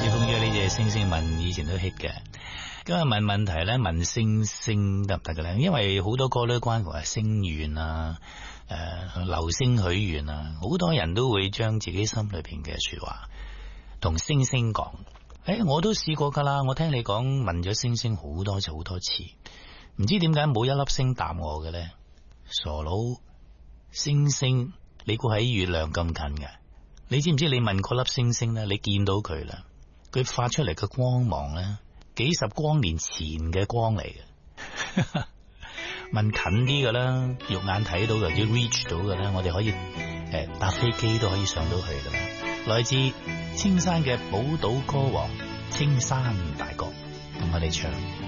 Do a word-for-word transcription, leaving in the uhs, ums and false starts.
書風約呢隻星星問以前都 hit 嘅，今日問問題咧，問星星得唔得嘅咧？因為好多歌都關乎係星願啊，誒、呃、流星許願啊，好多人都會將自己心裏邊嘅說話同星星講。誒，我都試過噶啦，我聽你講問咗星星好多次好多次，唔知點解冇一粒星答我嘅咧？傻佬，星星你估喺月亮咁近嘅？你知唔知你問嗰粒星星咧？你見到佢啦，佢發出嚟嘅光芒咧，幾十光年前嘅光嚟嘅。問近啲嘅啦，肉眼睇到或者 reach 到嘅啦，我哋可以誒搭飛機都可以上到去噶啦。來自青山嘅寶島歌王青山大哥，同我哋唱。